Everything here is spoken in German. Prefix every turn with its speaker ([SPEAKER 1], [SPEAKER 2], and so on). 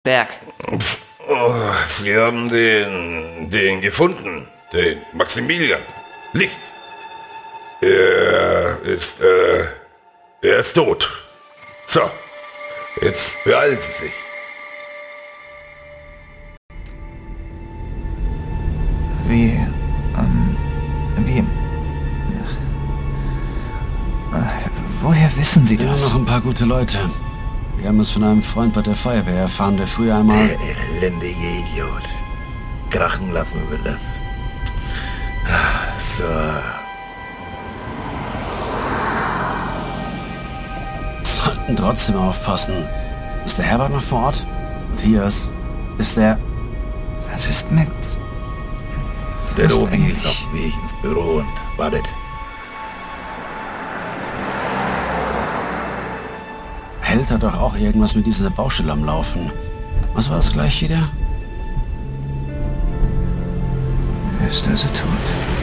[SPEAKER 1] Berg.
[SPEAKER 2] Oh, Sie haben den gefunden. Den Maximilian. Licht. Er ist tot. So. Jetzt beeilen Sie sich.
[SPEAKER 3] Woher wissen Sie das?
[SPEAKER 4] Ja, noch ein paar gute Leute. Wir haben es von einem Freund bei der Feuerwehr erfahren, der früher einmal...
[SPEAKER 2] Der elendige Idiot. Krachen lassen will das. So.
[SPEAKER 4] Sollten trotzdem aufpassen. Ist der Herbert noch vor Ort? Matthias? Ist der...
[SPEAKER 3] Was ist mit...
[SPEAKER 2] Der
[SPEAKER 3] Was
[SPEAKER 2] Obi
[SPEAKER 3] eigentlich?
[SPEAKER 2] ist auf dem Weg ins Büro und wartet.
[SPEAKER 4] Held hat doch auch irgendwas mit dieser Baustelle am Laufen. Was war es gleich wieder?
[SPEAKER 3] Er ist also tot.